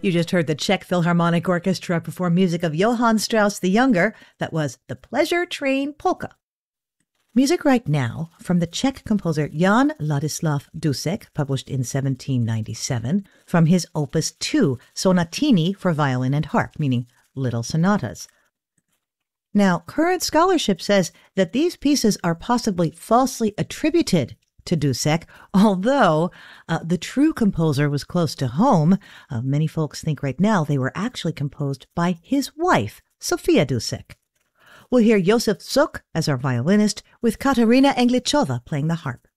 You just heard the Czech Philharmonic Orchestra perform music of Johann Strauss the Younger. That was the Pleasure Train Polka. Music right now from the Czech composer Jan Ladislav Dussek, published in 1797, from his Opus 2, Sonatini for Violin and Harp, meaning little sonatas. Now, current scholarship says that these pieces are possibly falsely attributed to Dussek, although the true composer was close to home. Many folks think right now they were actually composed by his wife, Sophia Dussek. We'll hear Josef Suk as our violinist, with Katarina Englichova playing the harp.